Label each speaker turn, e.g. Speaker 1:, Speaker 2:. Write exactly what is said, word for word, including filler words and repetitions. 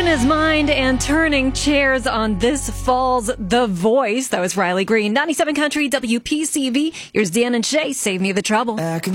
Speaker 1: his mind and turning chairs on this fall's The Voice. That was Riley Green. ninety-seven Country W P C V. Here's Dan and Shay. Save me the trouble.